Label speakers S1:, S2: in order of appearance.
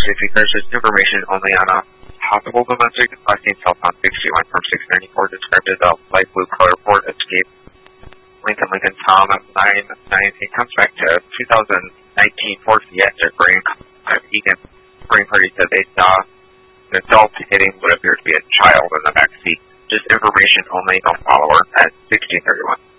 S1: safety cars, just information only on a possible domestic last name Southbound 61 from 694 described as a light blue color Ford Escape. Lincoln Tom of 99. It comes back to 2019 Ford Fiesta Green. Egan Green Party said they saw an adult hitting what appeared to be a child in the back seat. Just information only, don't follow her at 1631.